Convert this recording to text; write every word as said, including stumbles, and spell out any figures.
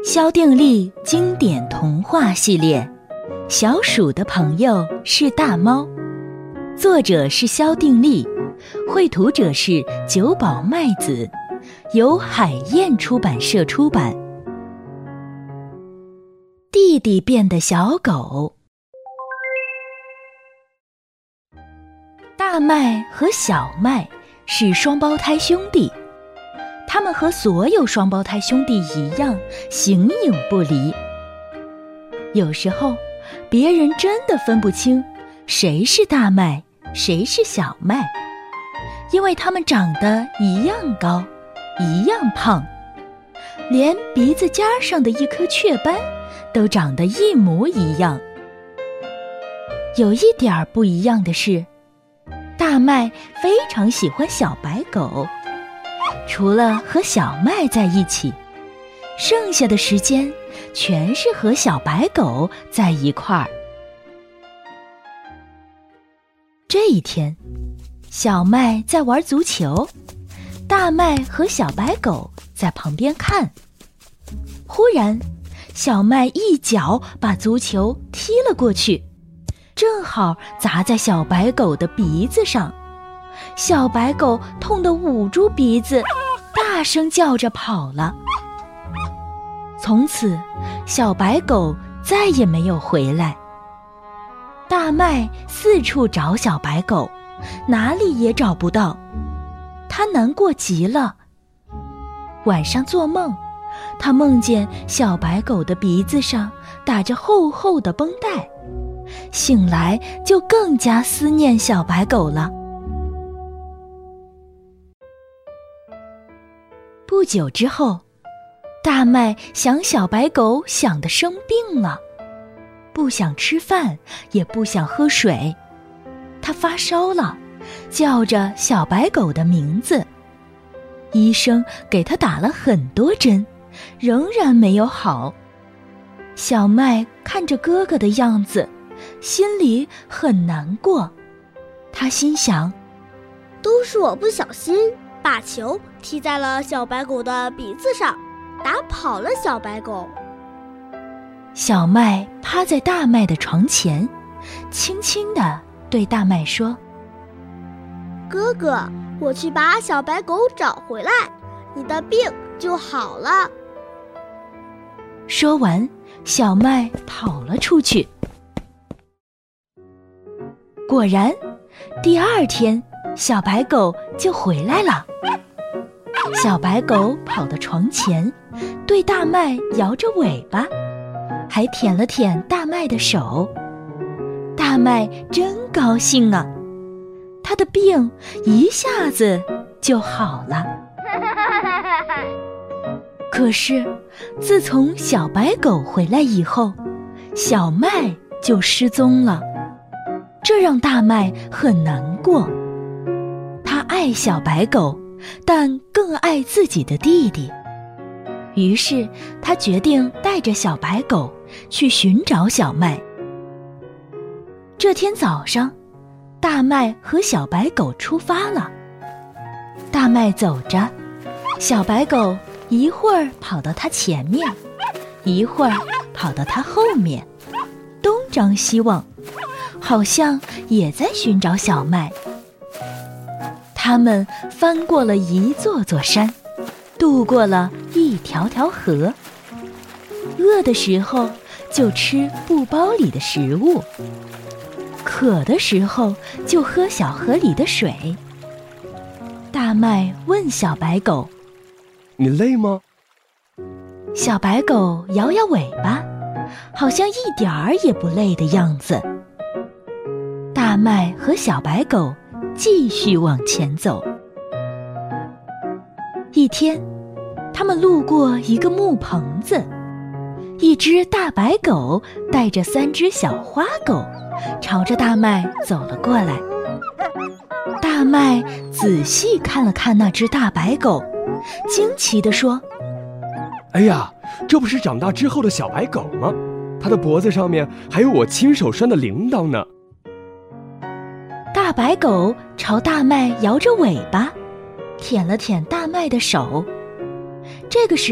萧定力经典童话系列，小鼠的朋友是大猫，作者是萧定力，绘图者是久保麦子，由海燕出版社出版。弟弟变的小狗。大麦和小麦是双胞胎兄弟，他们和所有双胞胎兄弟一样形影不离。有时候别人真的分不清谁是大麦谁是小麦，因为他们长得一样高一样胖，连鼻子尖上的一颗雀斑都长得一模一样。有一点不一样的是，大麦非常喜欢小白狗，除了和小麦在一起，剩下的时间全是和小白狗在一块儿。这一天，小麦在玩足球，大麦和小白狗在旁边看。忽然，小麦一脚把足球踢了过去，正好砸在小白狗的鼻子上，小白狗痛得捂住鼻子，大声叫着跑了。从此，小白狗再也没有回来。大麦四处找小白狗，哪里也找不到，他难过极了。晚上做梦，他梦见小白狗的鼻子上打着厚厚的绷带，醒来就更加思念小白狗了。不久之后，大麦想小白狗想得生病了，不想吃饭，也不想喝水。他发烧了，叫着小白狗的名字。医生给他打了很多针，仍然没有好。小麦看着哥哥的样子，心里很难过。他心想， 都是我不小心把球踢在了小白狗的鼻子上，打跑了小白狗。 小麦趴在大麦的床前，轻轻地对大麦说， 哥哥，我去把小白狗找回来，你的病就好了。 说完，小麦跑了出去。果然，第二天小白狗就回来了。小白狗跑到床前，对大麦摇着尾巴，还舔了舔大麦的手。大麦真高兴啊，他的病一下子就好了。可是自从小白狗回来以后，小麦就失踪了，这让大麦很难过。他爱小白狗，但更爱自己的弟弟，于是他决定带着小白狗去寻找小麦。这天早上，大麦和小白狗出发了。大麦走着，小白狗一会儿跑到他前面，一会儿跑到他后面，东张西望，好像也在寻找小麦。他们翻过了一座座山，渡过了一条条河。饿的时候就吃布包里的食物，渴的时候就喝小河里的水。大麦问小白狗， 你累吗？ 小白狗摇摇尾巴，好像一点儿也不累的样子。大麦和小白狗继续往前走。一天，他们路过一个木棚子，一只大白狗带着三只小花狗朝着大麦走了过来。大麦仔细看了看那只大白狗，惊奇地说， 哎呀，这不是长大之后的小白狗吗？它的脖子上面还有我亲手拴的铃铛呢。 大白狗朝大麦摇着尾巴，舔了舔大麦的手。这个时